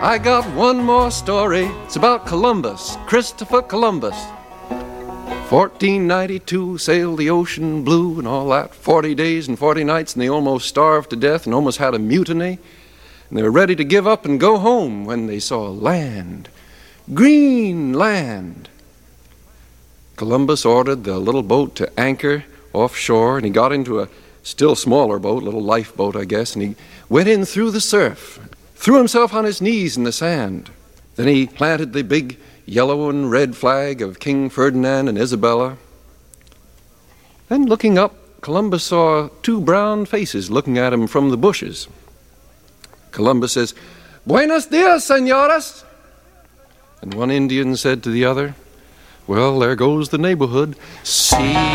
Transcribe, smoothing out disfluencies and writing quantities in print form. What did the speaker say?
I got one more story. It's about Columbus, Christopher Columbus. 1492, sailed the ocean blue and all that. 40 days and 40 nights, and they almost starved to death and almost had a mutiny. And they were ready to give up and go home when they saw land, green land. Columbus ordered the little boat to anchor offshore, and he got into a still smaller boat, little lifeboat, I guess, and he went in through the surf, threw himself on his knees in the sand. Then he planted the big yellow and red flag of King Ferdinand and Isabella. Then looking up, Columbus saw two brown faces looking at him from the bushes. Columbus says, "Buenos dias, señoras." And one Indian said to the other, "Well, there goes the neighborhood. See